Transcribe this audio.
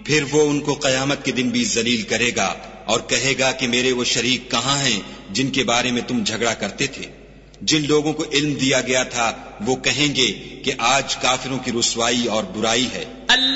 फिर वो उनको कयामत के दिन भी जलील करेगा और कहेगा कि मेरे वो शरीक कहाँ हैं जिनके बारे में तुम झगड़ा करते थे। जिन लोगों को इल्म दिया गया था वो कहेंगे कि आज काफिरों की रुसवाई और बुराई है।